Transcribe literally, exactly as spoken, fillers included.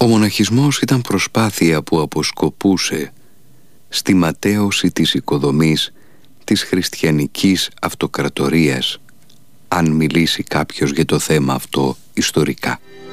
Ο μοναχισμός ήταν προσπάθεια που αποσκοπούσε στη ματαίωση της οικοδομής της χριστιανικής αυτοκρατορίας, αν μιλήσει κάποιος για το θέμα αυτό ιστορικά.